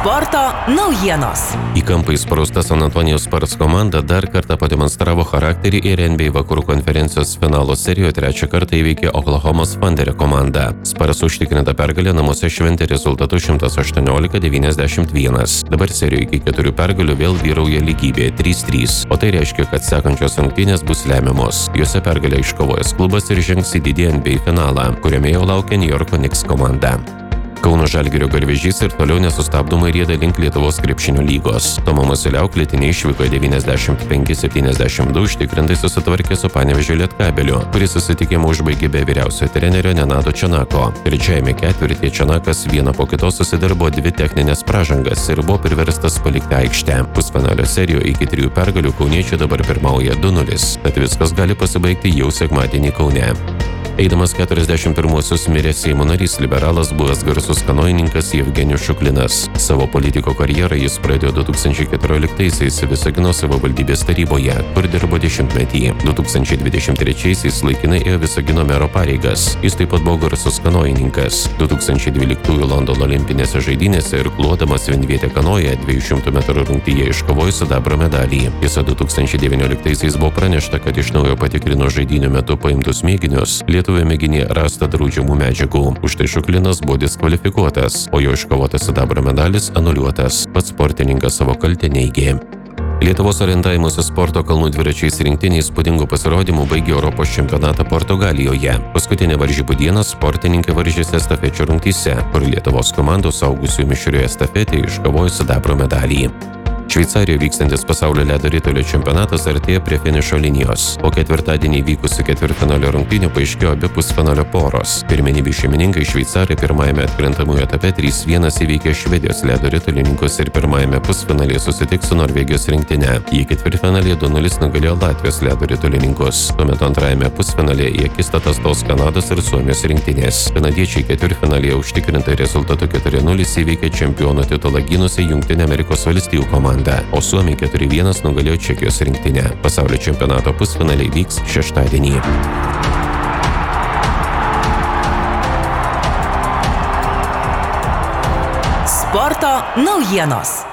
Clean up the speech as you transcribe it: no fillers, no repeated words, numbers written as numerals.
Sporto naujienos. Į kampą įsprausta San Antonijaus Spurs komanda dar kartą pademonstravo charakterį ir NBA vakarų konferencijos finalo serijoje trečią kartą įveikė Oklahomos Thunder komandą. Spurs užtikrintą pergalę namuose šventė rezultatu 118-91. Dabar serijoje iki 4 pergalių vėl vyrauja lygybė 3-3, o tai reiškia, kad sekančios rungtynės bus lemiamos. Juose pergalę iškovojęs klubas ir žengs į didį NBA finalą, kuriame jau laukia New Yorko Knicks komanda. Kauno Žalgirio garvežys ir toliau nesustabdomai rieda link Lietuvos krepšinio lygos. Tomo Masiuliausko Lietiniai išvykoje 95-72 užtikrintai susitvarkė su Panevėžio Lietkabeliu, kuris susitikimą užbaigė be vyriausiojo trenerio Nenato Čenako. Trečiajame ketvirtyje Čenakas vieną po kitos susidarbo 2 techninės pražangas ir buvo priverstas palikti aikštę. Pusfinalio serijoje iki 3 pergalių kauniečiai dabar pirmauja 2-0, tad viskas gali pasibaigti jau sekmadienį Kaune. Eidamas 41-uosius mirė Seimo narys liberalas buvęs garsus kanojininkas Jevgenijus Šuklinas. Savo politiko karjerą jis pradėjo 2014-aisiais Visagino savivaldybės taryboje, kur dirbo 10-metį. 2023-aisiais laikinai ėjo Visagino mero pareigas. Jis taip pat buvo garsus kanojininkas. 2012 Londono olimpinėse žaidynėse irkluodamas vienvietę kanoją 200 metrų rungtyje iškovojo sidabro medalį. Tiesa, 2019-aisiais buvo pranešta, kad iš naujo patikrino žaidynių metu paimtus mėginius. Lietuvė mėginė rasta draudžiamų medžiagų. Už tai Šuklinas buvo diskvalifikuotas, o jo iškovotas sidabro medalis anuliuotas. Pats sportininkas savo kaltę neigė. Lietuvos orientavimosi sporto kalnų dviračiais rinktinė įspūdingų pasirodymų baigė Europos čempionatą Portugalijoje. Paskutinę varžybų dieną sportininkai varžėsi estafečių rungtyse, kur Lietuvos komandos suaugusiųjų mišrioje estafetėje iškovojo sidabro medalį. Šveicarijoje vykstantis pasaulio ledo ritulio čempionatas artėja prie finišo linijos. Po ketvirtadienį vykusių ketvirtfinalio rungtynių paaiškėjo abi pusfinalio poros. Pirmenybių šeimininkai šveicarai pirmajame atkrintamųjų etape 3-1 įveikė Švedijos ledo ritulininkus ir pirmajame pusfinalyje susitiks su Norvegijos rinktine. Jie ketvirtfinalyje 2-0 nugalėjo Latvijos ledo ritulininkus. Tuo metu antrajame pusfinalyje į akistatą stos Kanados ir Suomijos rinktinės. Kanadiečiai ketvirtfinalyje užtikrintai rezultatu 4-0 įveikė čempiono titulą gynusią Jungtinių Amerikos valstijų komandą. O Suomija 4-1 nugalėjo Čekijos rinktinę. Pasaulio čempionato pusfinaliai vyks šeštadienį. Sporto naujienos.